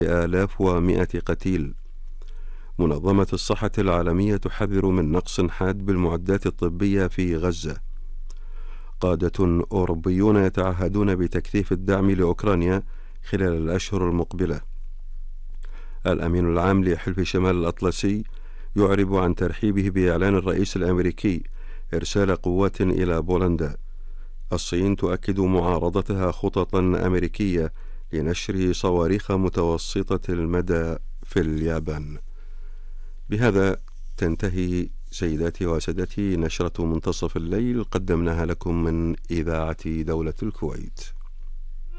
1100 قتيل. منظمة الصحة العالمية تحذر من نقص حاد بالمعدات الطبية في غزة. قادة أوروبيون يتعهدون بتكثيف الدعم لأوكرانيا خلال الأشهر المقبلة. الأمين العام لحلف شمال الأطلسي يعرب عن ترحيبه بإعلان الرئيس الأمريكي إرسال قوات إلى بولندا. الصين تؤكد معارضتها خططا أمريكية لنشر صواريخ متوسطة المدى في اليابان. بهذا تنتهي سيداتي وسادتي نشرة منتصف الليل قدمناها لكم من إذاعة دولة الكويت.